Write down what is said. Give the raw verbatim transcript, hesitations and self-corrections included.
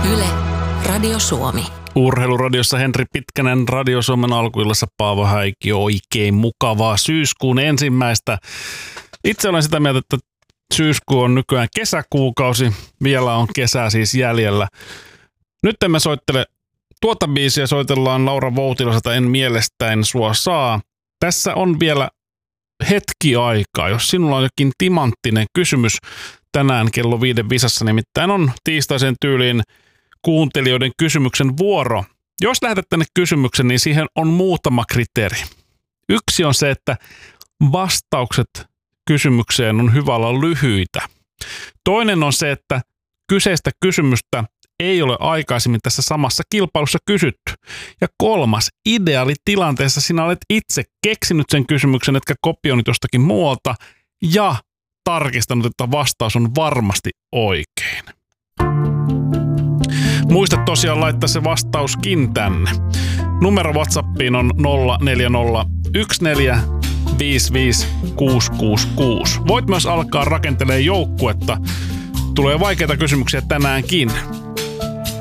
Yle, Radio Suomi. Urheiluradiossa Henri Pitkänen, Radio Suomen alkuillassa Paavo Häikki. Oikein mukavaa syyskuun ensimmäistä. Itse olen sitä mieltä, että syyskuu on nykyään kesäkuukausi. Vielä on kesää siis jäljellä. Nyt emme soittele tuota biisiä, soitellaan Laura Voutilaselta En mielestäin sua saa. Tässä on vielä hetki aikaa, jos sinulla on jokin timanttinen kysymys tänään kello viiden visassa, nimittäin on tiistaisen tyyliin kuuntelijoiden kysymyksen vuoro. Jos lähetät tänne kysymyksen, niin siihen on muutama kriteeri. Yksi on se, että vastaukset kysymykseen on hyvä olla lyhyitä. Toinen on se, että kyseistä kysymystä ei ole aikaisemmin tässä samassa kilpailussa kysytty. Ja kolmas, ideaalitilanteessa sinä olet itse keksinyt sen kysymyksen, etkä kopioinut jostakin muualta ja tarkistanut, että vastaus on varmasti oikein. Muista tosiaan laittaa se vastauskin tänne. Numero WhatsAppiin on nolla neljä nolla yksi neljä viisi viisi kuusi kuusi kuusi. Voit myös alkaa rakentelemaan joukkuetta. Tulee vaikeita kysymyksiä tänäänkin.